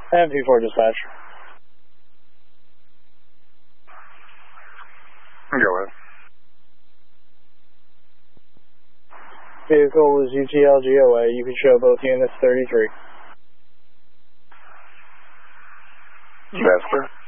MP4 dispatch. Go ahead. Vehicle is UTL GOA. You can show both units 33. Master.